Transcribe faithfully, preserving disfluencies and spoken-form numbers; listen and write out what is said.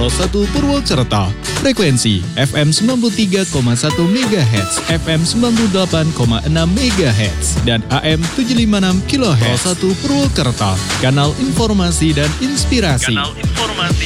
satu Purwokerto. Frekuensi F M sembilan puluh tiga koma satu megahertz, F M sembilan puluh delapan koma enam megahertz, dan A M tujuh ratus lima puluh enam kilohertz. Pro satu Purwokerto, kanal informasi dan inspirasi. Kanal informasi